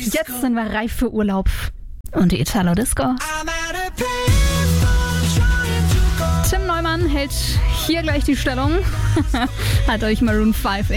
Jetzt sind wir reif für Urlaub und die Italo Disco. Tim Neumann hält hier gleich die Stellung. Hat euch Maroon 5 in